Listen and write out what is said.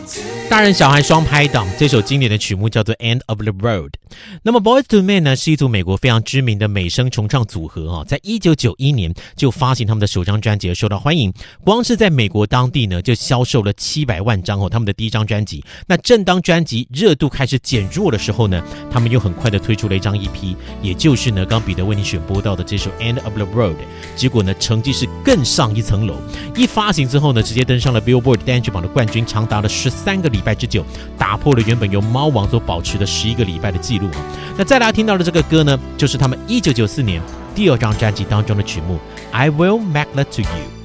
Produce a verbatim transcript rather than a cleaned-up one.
大人小孩双拍档，这首经典的曲目叫做 End of the Road。 那么 Boyz two Men 呢，是一组美国非常知名的美声重唱组合、哦、在一九九一年就发行他们的首张专辑，受到欢迎，光是在美国当地呢就销售了七百万张、哦、他们的第一张专辑。那正当专辑热度开始减弱的时候呢，他们又很快的推出了一张 E P， 也就是呢刚彼得为你选播到的这首 End of the Road。 结果呢成绩是更上一层楼，一发行之后呢直接登上了 Billboard 单曲榜的冠军，长达了十三个礼拜之久，打破了原本由猫王所保持的十一个礼拜的记录。那再来听到的这个歌呢，就是他们一九九四年第二张专辑当中的曲目 I Will Make Love to You。